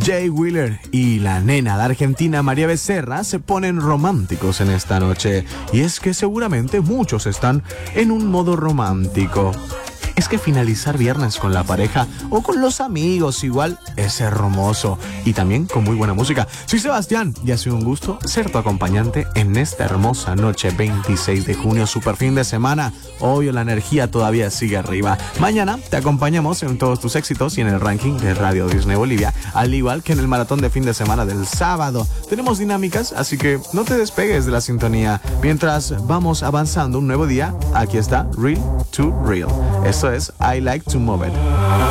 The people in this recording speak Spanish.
Jay Wheeler y la nena de Argentina María Becerra se ponen románticos en esta noche. Y es que seguramente muchos están en un modo romántico. Es que finalizar viernes con la pareja o con los amigos igual es hermoso y también con muy buena música. Soy Sebastián y ha sido un gusto ser tu acompañante en esta hermosa noche 26 de junio, super fin de semana. Hoy la energía todavía sigue arriba. Mañana te acompañamos en todos tus éxitos y en el ranking de Radio Disney Bolivia, al igual que en el maratón de fin de semana del sábado. Tenemos dinámicas, así que no te despegues de la sintonía. Mientras vamos avanzando un nuevo día, aquí está Real to Real. Esto es I Like to Move It.